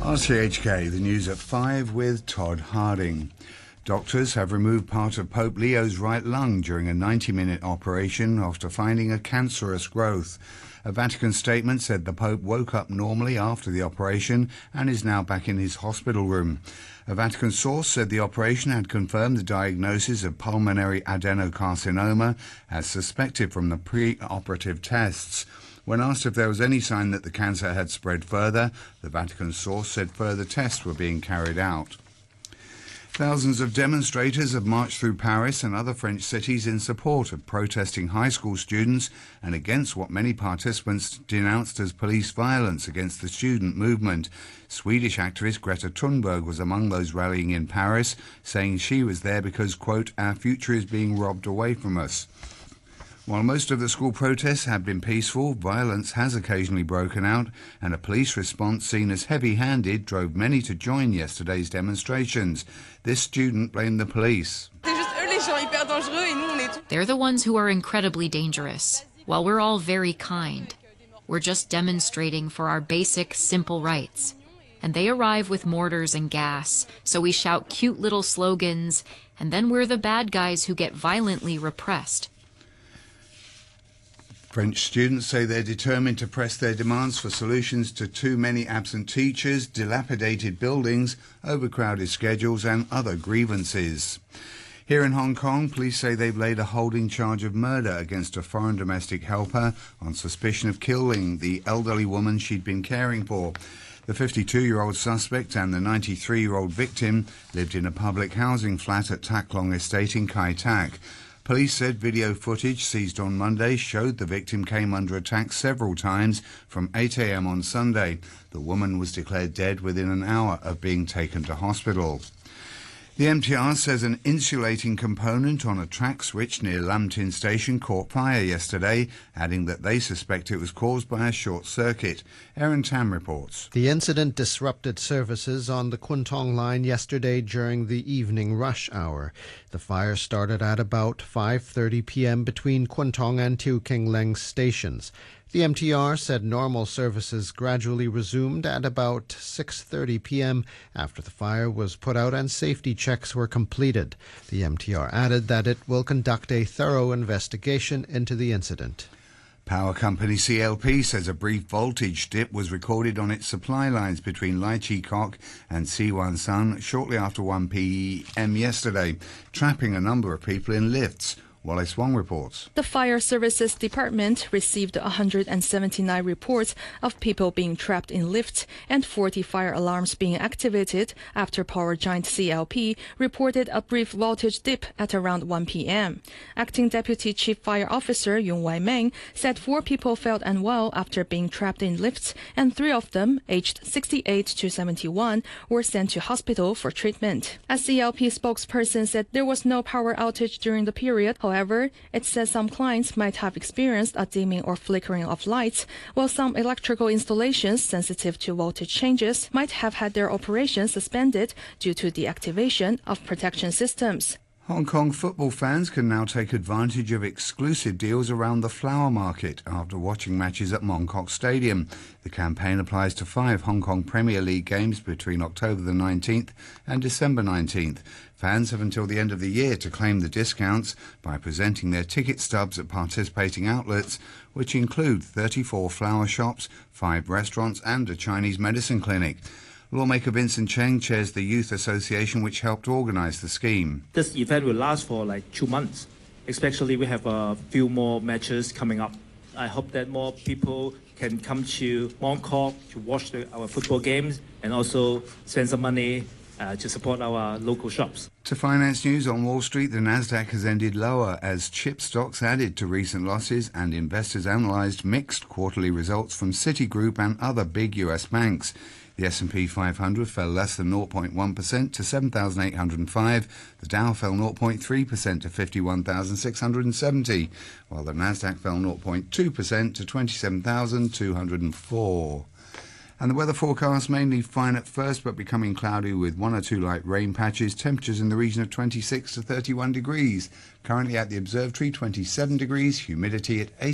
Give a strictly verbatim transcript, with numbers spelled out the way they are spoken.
R T H K, the news at five with Todd Harding. Doctors have removed part of Pope Leo's right lung during a ninety-minute operation after finding a cancerous growth. A Vatican statement said the Pope woke up normally after the operation and is now back in his hospital room. A Vatican source said the operation had confirmed the diagnosis of pulmonary adenocarcinoma as suspected from the pre-operative tests. When asked if there was any sign that the cancer had spread further, the Vatican source said further tests were being carried out. Thousands of demonstrators have marched through Paris and other French cities in support of protesting high school students and against what many participants denounced as police violence against the student movement. Swedish activist Greta Thunberg was among those rallying in Paris, saying she was there because, quote, our future is being robbed away from us. While most of the school protests have been peaceful, violence has occasionally broken out, and a police response seen as heavy-handed drove many to join yesterday's demonstrations. This student blamed the police. They're the ones who are incredibly dangerous, while we're all very kind. We're just demonstrating for our basic, simple rights. And they arrive with mortars and gas, so we shout cute little slogans, and then we're the bad guys who get violently repressed. French students say they're determined to press their demands for solutions to too many absent teachers, dilapidated buildings, overcrowded schedules and other grievances. Here in Hong Kong, police say they've laid a holding charge of murder against a foreign domestic helper on suspicion of killing the elderly woman she'd been caring for. The fifty-two-year-old suspect and the ninety-three-year-old victim lived in a public housing flat at Tak Long Estate in Kai Tak. Police said video footage seized on Monday showed the victim came under attack several times from eight a m on Sunday. The woman was declared dead within an hour of being taken to hospital. The M T R says an insulating component on a track switch near Lam Tin Station caught fire yesterday, adding that they suspect it was caused by a short circuit. Aaron Tam reports. The incident disrupted services on the Kwun Tong line yesterday during the evening rush hour. The fire started at about five thirty p m between Kwun Tong and Tiu Keng Leng stations. The M T R said normal services gradually resumed at about six thirty p m after the fire was put out and safety checks were completed. The M T R added that it will conduct a thorough investigation into the incident. Power company C L P says a brief voltage dip was recorded on its supply lines between Lai Chi Kok and Si Wan San shortly after one p m yesterday, trapping a number of people in lifts. Wallace Wong reports. The Fire Services Department received one hundred seventy-nine reports of people being trapped in lifts and forty fire alarms being activated after power giant C L P reported a brief voltage dip at around one p m Acting Deputy Chief Fire Officer Yung Wai Meng said four people felt unwell after being trapped in lifts, and three of them, aged sixty-eight to seventy-one, were sent to hospital for treatment. A C L P spokesperson said there was no power outage during the period. However, it says some clients might have experienced a dimming or flickering of lights, while some electrical installations sensitive to voltage changes might have had their operations suspended due to the activation of protection systems. Hong Kong football fans can now take advantage of exclusive deals around the Flower Market after watching matches at Mong Kok Stadium. The campaign applies to five Hong Kong Premier League games between October the nineteenth and December nineteenth. Fans have until the end of the year to claim the discounts by presenting their ticket stubs at participating outlets, which include thirty-four flower shops, five restaurants and a Chinese medicine clinic. Lawmaker Vincent Cheng chairs the Youth Association which helped organise the scheme. This event will last for like two months. Especially we have a few more matches coming up. I hope that more people can come to Mong Kok to watch the, our football games and also spend some money uh, to support our local shops. To finance news on Wall Street, the Nasdaq has ended lower as chip stocks added to recent losses and investors analysed mixed quarterly results from Citigroup and other big U S banks. The S and P five hundred fell less than zero point one percent to seven thousand eight hundred five. The Dow fell zero point three percent to fifty-one thousand six hundred seventy, while the Nasdaq fell zero point two percent to twenty-seven thousand two hundred four. And the weather forecast mainly fine at first, but becoming cloudy with one or two light rain patches. Temperatures in the region of twenty-six to thirty-one degrees. Currently at the observatory, twenty-seven degrees. Humidity at eighty.